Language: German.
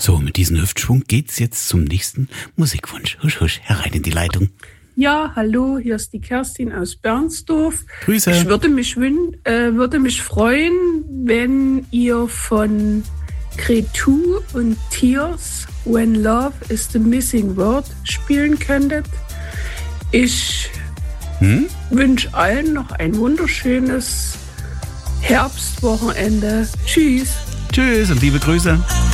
So, mit diesem Hüftschwung geht's jetzt zum nächsten Musikwunsch. Husch, husch, herein in die Leitung. Ja, hallo, hier ist die Kerstin aus Bernsdorf. Grüße. Ich würde mich freuen, wenn ihr von Cretu und Tears When Love is the Missing Word spielen könntet. Ich wünsche allen noch ein wunderschönes Herbstwochenende. Tschüss. Tschüss und liebe Grüße.